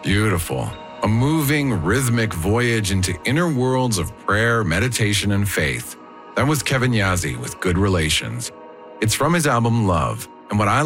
Beautiful. A moving, rhythmic voyage into inner worlds of prayer, meditation, and faith. That was Kevin Yazzie with Good Relations. It's from his album Love, and what I